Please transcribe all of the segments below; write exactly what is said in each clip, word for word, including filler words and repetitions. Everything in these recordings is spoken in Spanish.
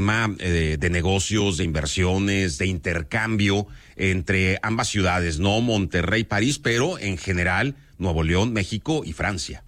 De, de negocios, de inversiones, de intercambio entre ambas ciudades, no Monterrey, París, pero en general Nuevo León, México y Francia.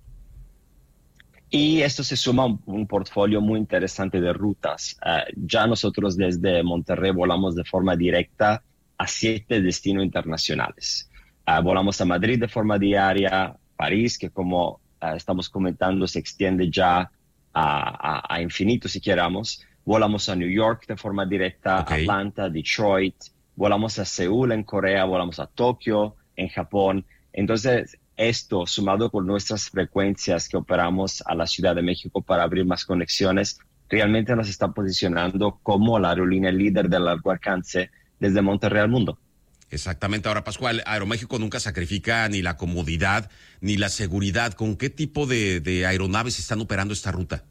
Y esto se suma a un, un portfolio muy interesante de rutas. Uh, ya nosotros desde Monterrey volamos de forma directa a siete destinos internacionales. Uh, volamos a Madrid de forma diaria, París, que como uh, estamos comentando se extiende ya a, a, a infinito si queramos. Volamos a New York de forma directa, okay. Atlanta, Detroit, volamos a Seúl en Corea, volamos a Tokio en Japón. Entonces, esto sumado con nuestras frecuencias que operamos a la Ciudad de México para abrir más conexiones, realmente nos está posicionando como la aerolínea líder de largo alcance desde Monterrey al mundo. Exactamente. Ahora, Pascual, Aeroméxico nunca sacrifica ni la comodidad ni la seguridad. ¿Con qué tipo de, de aeronaves están operando esta ruta?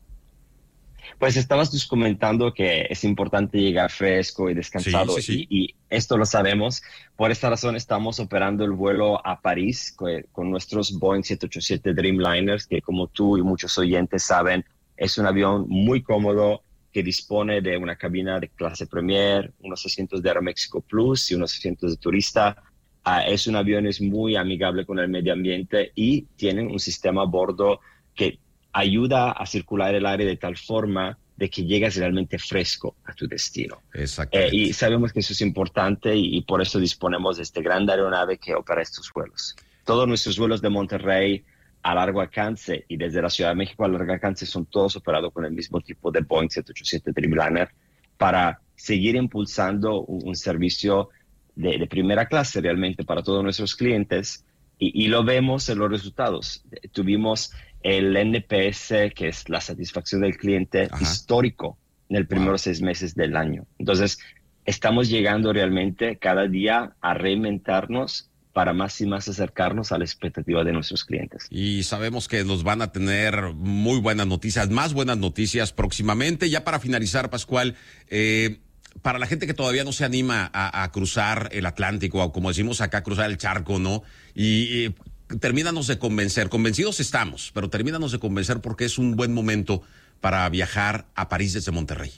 Pues estabas tú comentando que es importante llegar fresco y descansado, sí, sí, sí. Y, y esto lo sabemos. Por esta razón estamos operando el vuelo a París con, con nuestros Boeing siete ochenta y siete Dreamliners, que como tú y muchos oyentes saben, es un avión muy cómodo que dispone de una cabina de clase Premier, unos asientos de Aeroméxico Plus y unos asientos de turista. Uh, es un avión es muy amigable con el medio ambiente y tienen un sistema a bordo que ayuda a circular el aire de tal forma de que llegas realmente fresco a tu destino. Exactamente. Eh, y sabemos que eso es importante y, y por eso disponemos de esta gran aeronave que opera estos vuelos. Todos nuestros vuelos de Monterrey a largo alcance y desde la Ciudad de México a largo alcance son todos operados con el mismo tipo de Boeing siete ochenta y siete Dreamliner para seguir impulsando un, un servicio de, de primera clase realmente para todos nuestros clientes y, y lo vemos en los resultados. Tuvimos el N P S, que es la satisfacción del cliente, ajá, histórico en el primeros wow. seis meses del año. Entonces, estamos llegando realmente cada día a reinventarnos para más y más acercarnos a la expectativa de nuestros clientes. Y sabemos que nos van a tener muy buenas noticias, más buenas noticias próximamente. Ya para finalizar, Pascual, eh, para la gente que todavía no se anima a, a cruzar el Atlántico, o como decimos acá, cruzar el charco, ¿no? Y... y termínanos de convencer, convencidos estamos, pero termínanos de convencer porque es un buen momento para viajar a París desde Monterrey.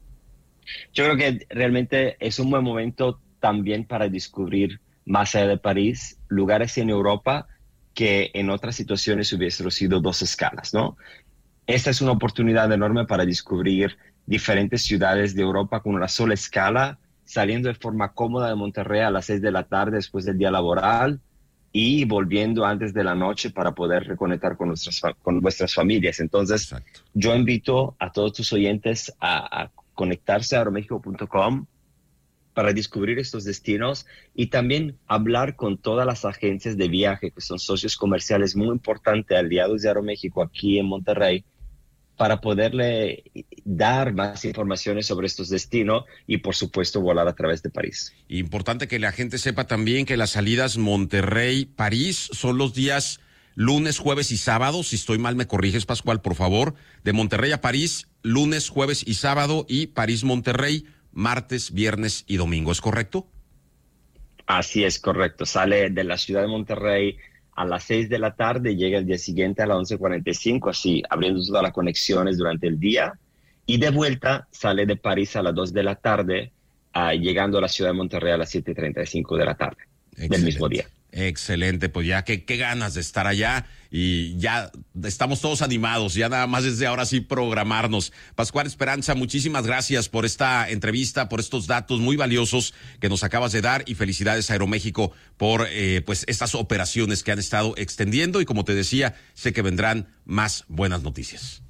Yo creo que realmente es un buen momento también para descubrir más allá de París, lugares en Europa que en otras situaciones hubiesen sido dos escalas, ¿no? Esta es una oportunidad enorme para descubrir diferentes ciudades de Europa con una sola escala, saliendo de forma cómoda de Monterrey a las seis de la tarde después del día laboral, y volviendo antes de la noche para poder reconectar con nuestras, con nuestras familias. Entonces, exacto, yo invito a todos tus oyentes a, a conectarse a aeroméxico punto com para descubrir estos destinos y también hablar con todas las agencias de viaje que son socios comerciales muy importantes, aliados de Aeroméxico aquí en Monterrey, para poderle dar más informaciones sobre estos destinos y, por supuesto, volar a través de París. Importante que la gente sepa también que las salidas Monterrey-París son los días lunes, jueves y sábado. Si estoy mal, me corriges, Pascual, por favor. De Monterrey a París, lunes, jueves y sábado, y París-Monterrey, martes, viernes y domingo. ¿Es correcto? Así es, correcto. Sale de la ciudad de Monterrey a las seis de la tarde, llega el día siguiente a las once cuarenta y cinco, así abriendo todas las conexiones durante el día. Y de vuelta sale de París a las dos de la tarde, uh, llegando a la ciudad de Monterrey a las siete treinta y cinco de la tarde. Excelente. Del mismo día. Excelente, pues ya que qué ganas de estar allá y ya estamos todos animados, ya nada más desde ahora sí programarnos. Pascual Esperanza, muchísimas gracias por esta entrevista, por estos datos muy valiosos que nos acabas de dar y felicidades a Aeroméxico por eh, pues estas operaciones que han estado extendiendo y como te decía, sé que vendrán más buenas noticias.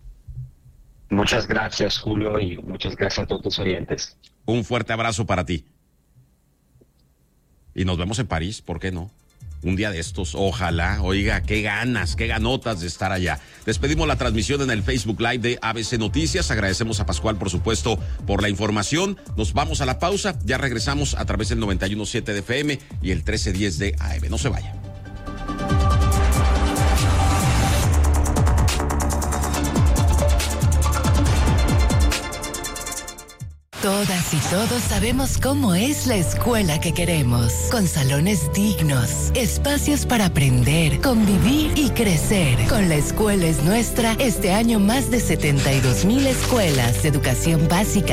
Muchas gracias, Julio, y muchas gracias a todos tus oyentes. Un fuerte abrazo para ti. Y nos vemos en París, ¿por qué no? Un día de estos, ojalá. Oiga, qué ganas, qué ganotas de estar allá. Despedimos la transmisión en el Facebook Live de A B C Noticias. Agradecemos a Pascual, por supuesto, por la información. Nos vamos a la pausa. Ya regresamos a través del noventa y uno punto siete de F M y el trece diez de A M. No se vaya. Todas y todos sabemos cómo es la escuela que queremos, con salones dignos, espacios para aprender, convivir y crecer. Con La Escuela es Nuestra, este año más de setenta y dos mil escuelas de educación básica